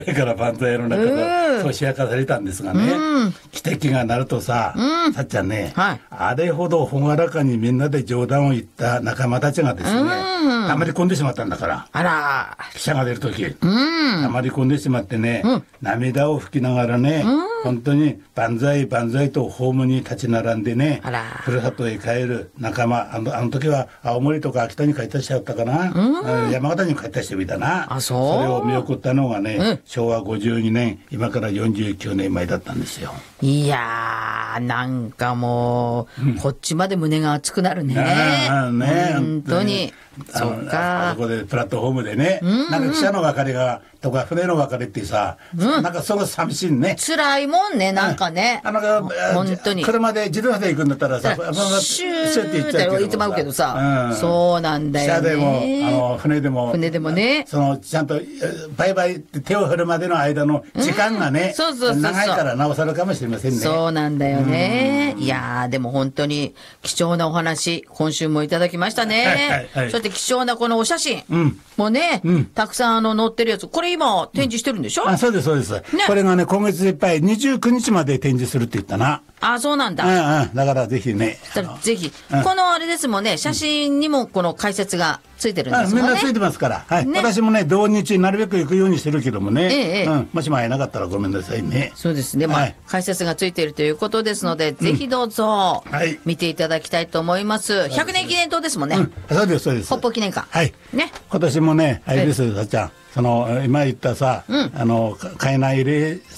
それから万歳の中でそうしやかされたんですがね、汽笛が鳴るとさ、さっちゃんね、あれほど朗らかにみんなで冗談を言った仲間たちがですね、たまり込んでしまったんだから。 あら。 汽車が出るとき、たまり込んでしまってね、涙を拭きながらね、本当に万歳万歳とホームに立ち並んでね、ふるさとへ帰る仲間、あの時は青森とか秋田に帰った人だったかな、山形に帰った人もいたな。それを見送ったのがね、昭和52年、今から49年前だったんですよ。 いやー、なんかもう、こっちまで胸が熱くなるね。本当に。そうか。 あそこでプラットフォームでね、なんか汽車の別れがとか船の別れってさ、なんかその寂しいね。 辛いもんね、なんかね。本当に。 車で自動車で行くんだったらさ、 シューって言っちゃうけどさ。言ってまうけどさ。そうなんだよね。 汽車でも、船でも。 船でもね。 ちゃんと、バイバイって手を振るまでの間の時間がね、長いからなおさらかもしれませんね。 そうなんだよね。いやー、でも本当に貴重なお話、今週もいただきましたね。そして貴重なこのお写真もね、たくさん載ってるやつ、これ今展示してるんでしょ？ そうです、そうです。これがね、今月いっぱい29日まで展示するって言ったな。 そうなんだ。 だからぜひね。 ぜひ。このあれですもんね、写真にもこの解説がついてるんですもんね。 みんなついてますから。私もね、同日なるべく行くようにしてるけどもね。もしも会えなかったらごめんなさいね。 そうですね。解説がついているということですので、ぜひどうぞ、見ていただきたいと思います。100年記念塔ですもんね。 そうです、そうです。 北方記念館。 ね。今年もね、あれです、さっちゃん。今言ったさ、海南慰霊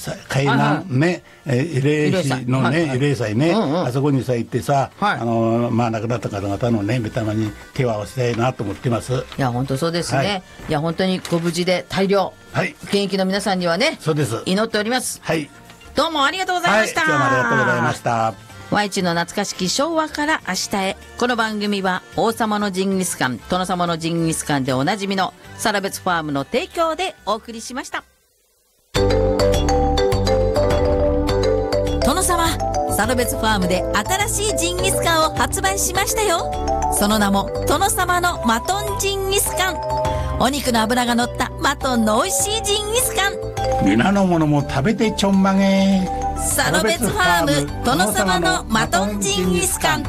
碑のね、慰霊祭ね、あそこにさ行ってさ、亡くなった方々のね、御霊に手を合わせたいなと思ってます。 いや、本当そうですね。いや、本当にご無事で大量、現役の皆さんにはね、祈っております。どうもありがとうございました。 今日もありがとうございました。 Y1 の懐かしき昭和から明日へ。この番組は王様のジンギスカン、殿様のジンギスカンでおなじみのサラベツファームの提供でお送りしました。殿様、サラベツファームで新しいジンギスカンを発売しましたよ。その名も殿様のマトンジンギスカン。お肉の脂が乗ったマトンの美味しいジンギスカン。 皆の者も食べてちょんまげ。 サロベツファーム殿様のマトンジンギスカン。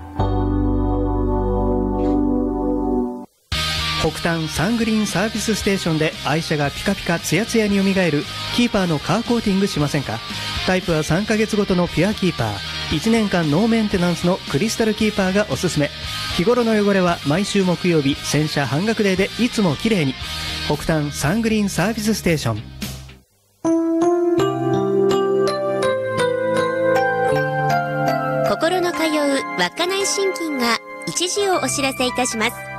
北端サングリーンサービスステーションで愛車がピカピカツヤツヤによみがえるキーパーのカーコーティングしませんか？タイプは3ヶ月ごとのピュアキーパー、1年間ノーメンテナンスのクリスタルキーパーがおすすめ。日頃の汚れは毎週木曜日洗車半額デーでいつも綺麗に。北端サングリーンサービスステーション。 心の通う稚内信金が一時をお知らせいたします。